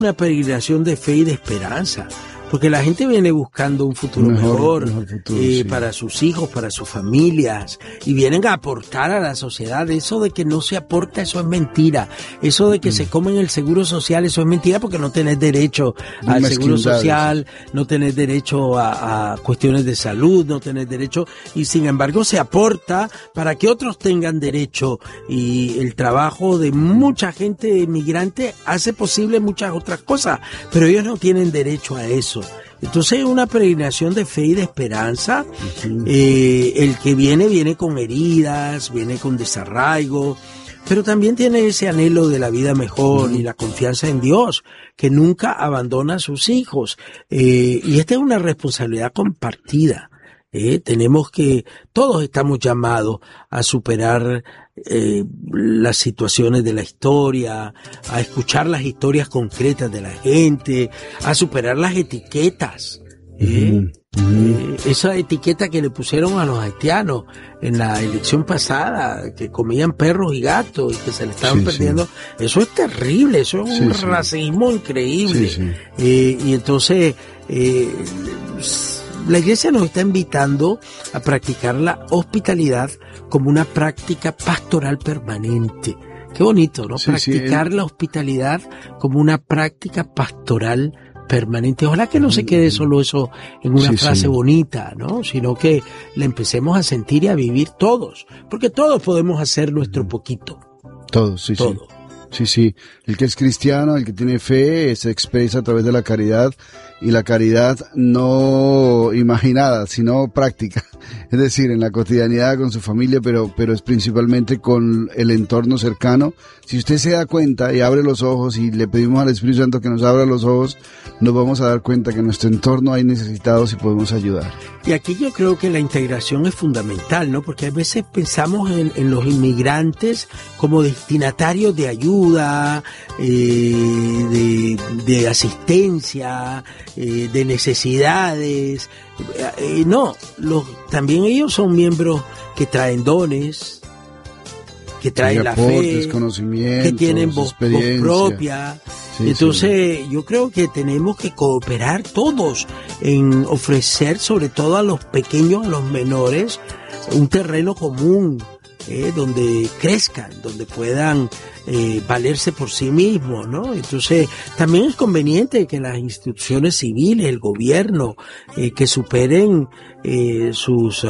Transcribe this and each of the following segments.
Una peregrinación de fe y de esperanza, porque la gente viene buscando un futuro mejor futuro, sí, para sus hijos, para sus familias, y vienen a aportar a la sociedad. Eso de que no se aporta, eso es mentira. Eso de que se comen el seguro social, eso es mentira, porque no tenés derecho al seguro social, no tenés derecho a cuestiones de salud, no tenés derecho, y sin embargo se aporta para que otros tengan derecho, y el trabajo de mucha gente inmigrante hace posible muchas otras cosas, pero ellos no tienen derecho a eso. Entonces es una peregrinación de fe y de esperanza. El que viene con heridas, viene con desarraigo, pero también tiene ese anhelo de la vida mejor y la confianza en Dios, que nunca abandona a sus hijos. Y esta es una responsabilidad compartida. Todos estamos llamados a superar las situaciones de la historia, a escuchar las historias concretas de la gente, a superar las etiquetas. Esa etiqueta que le pusieron a los haitianos en la elección pasada, que comían perros y gatos y que se le estaban perdiendo, eso es terrible, eso es un racismo increíble. Y entonces la Iglesia nos está invitando a practicar la hospitalidad como una práctica pastoral permanente. Qué bonito, ¿no? Practicar la hospitalidad como una práctica pastoral permanente. Ojalá que no se quede solo eso en una frase bonita, ¿no? Sino que la empecemos a sentir y a vivir todos. Porque todos podemos hacer nuestro poquito. Todos, todo. Sí. El que es cristiano, el que tiene fe, se expresa a través de la caridad, y la caridad no imaginada, sino práctica. Es decir, en la cotidianidad con su familia, pero es principalmente con el entorno cercano. Si usted se da cuenta y abre los ojos y le pedimos al Espíritu Santo que nos abra los ojos, nos vamos a dar cuenta que en nuestro entorno hay necesitados y podemos ayudar. Y aquí yo creo que la integración es fundamental, ¿no? Porque a veces pensamos en los inmigrantes como destinatarios de ayuda, de asistencia, de necesidades. No, también ellos son miembros que traen dones, que traen la fe, que tienen voz propia. Entonces yo creo que tenemos que cooperar todos en ofrecer, sobre todo a los pequeños, a los menores, un terreno común, donde crezcan, donde puedan valerse por sí mismos, ¿no? Entonces también es conveniente que las instituciones civiles, el gobierno, que superen sus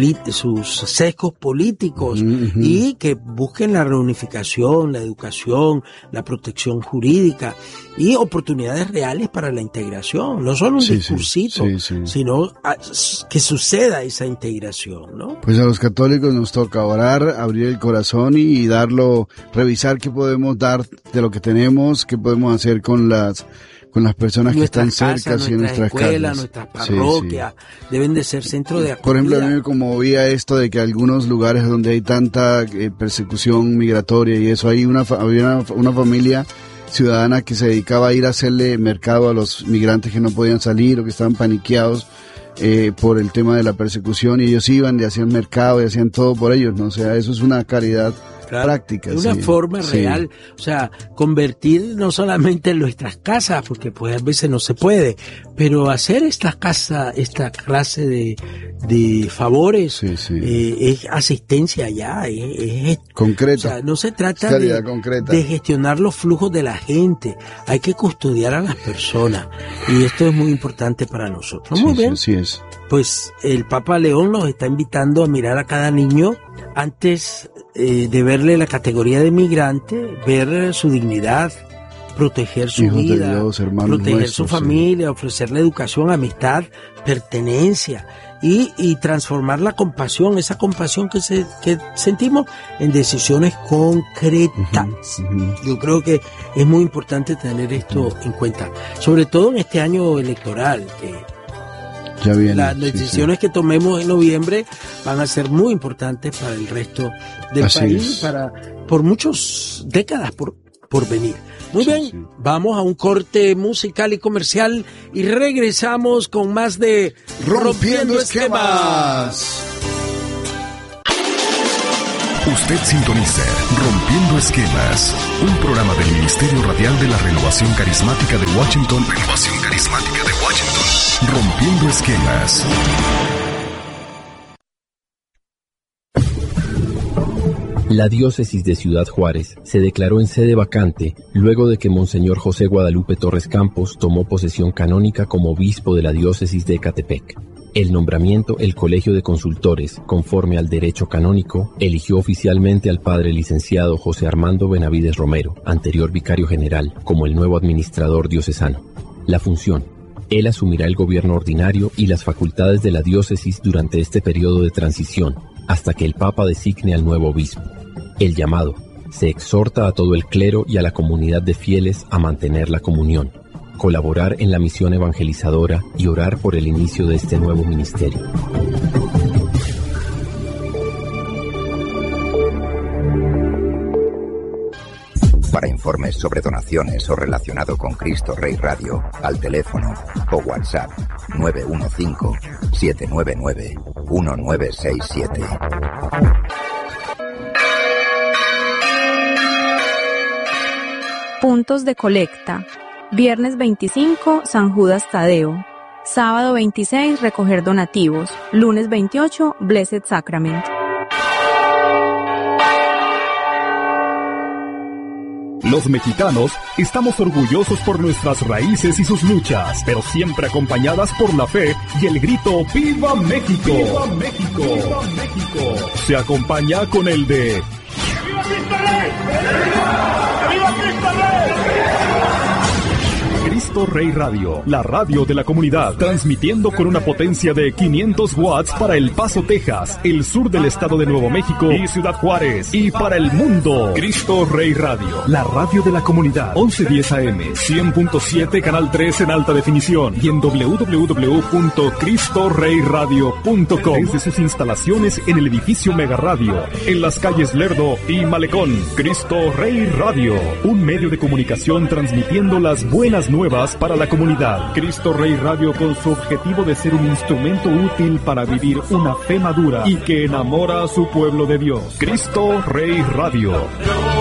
sesgos políticos y que busquen la reunificación, la educación, la protección jurídica y oportunidades reales para la integración, no solo un discursito, sino que suceda esa integración, ¿no? Pues a los católicos nos toca orar, abrir el corazón y revisar qué podemos dar de lo que tenemos, qué podemos hacer con las personas que están cerca, y en nuestras escuelas, nuestras parroquias, deben de ser centro de acogida. Por ejemplo, a mí me conmovía esto de que algunos lugares donde hay tanta persecución migratoria y eso, había una familia ciudadana que se dedicaba a ir a hacerle mercado a los migrantes que no podían salir o que estaban paniqueados por el tema de la persecución, y ellos iban y hacían mercado y hacían todo por ellos, ¿no? O sea, eso es una caridad práctica. Una forma real, o sea, convertir no solamente en nuestras casas, porque pues a veces no se puede, pero hacer esta clase de favores, es asistencia ya, es concreta. O sea, no se trata de gestionar los flujos de la gente, hay que custodiar a las personas, y esto es muy importante para nosotros. Muy bien. Así es. Pues el Papa León nos está invitando a mirar a cada niño antes de verle la categoría de migrante, ver su dignidad, proteger su vida, Dios, proteger su familia, ofrecerle educación, amistad, pertenencia y transformar la compasión, esa compasión que sentimos en decisiones concretas. Yo creo que es muy importante tener esto en cuenta, sobre todo en este año electoral, que ya viene, las decisiones que tomemos en noviembre van a ser muy importantes para el resto del país, por muchas décadas por venir. Muy bien, vamos a un corte musical y comercial y regresamos con más de Rompiendo Esquemas. Usted sintoniza Rompiendo Esquemas, un programa del Ministerio Radial de la Renovación Carismática de Washington. Rompiendo Esquemas. La diócesis de Ciudad Juárez se declaró en sede vacante luego de que Monseñor José Guadalupe Torres Campos tomó posesión canónica como obispo de la diócesis de Ecatepec. El nombramiento, el Colegio de Consultores, conforme al derecho canónico, eligió oficialmente al padre licenciado José Armando Benavides Romero, anterior vicario general, como el nuevo administrador diocesano. La función: él asumirá el gobierno ordinario y las facultades de la diócesis durante este periodo de transición, hasta que el Papa designe al nuevo obispo. El llamado: se exhorta a todo el clero y a la comunidad de fieles a mantener la comunión, colaborar en la misión evangelizadora y orar por el inicio de este nuevo ministerio. Para informes sobre donaciones o relacionado con Cristo Rey Radio, al teléfono o WhatsApp 915-799-1967. Puntos de colecta. Viernes 25, San Judas Tadeo. Sábado 26, recoger donativos. Lunes 28, Blessed Sacrament. Los mexicanos estamos orgullosos por nuestras raíces y sus luchas, pero siempre acompañadas por la fe y el grito ¡Viva México! ¡Viva México! ¡Viva México! Se acompaña con el de ¡Viva Cristo Rey! ¡Viva Cristo Rey! Cristo Rey Radio, la radio de la comunidad, transmitiendo con una potencia de 500 watts para El Paso, Texas, el sur del estado de Nuevo México y Ciudad Juárez, y para el mundo. Cristo Rey Radio, la radio de la comunidad, 1110 AM, 100.7, canal 3 en alta definición, y en www.cristoreyradio.com, desde sus instalaciones en el edificio Mega Radio, en las calles Lerdo y Malecón. Cristo Rey Radio, un medio de comunicación transmitiendo las buenas nuevas para la comunidad. Cristo Rey Radio, con su objetivo de ser un instrumento útil para vivir una fe madura y que enamora a su pueblo de Dios. Cristo Rey Radio.